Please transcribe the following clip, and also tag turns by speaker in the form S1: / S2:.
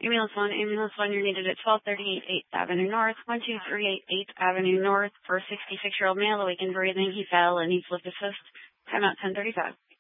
S1: Ambulance 1, you're needed at 1238 8th Avenue North, 1238 8th Avenue North for a 66-year-old male, awakened breathing. He fell and needs lift assist. Timeout 10:35.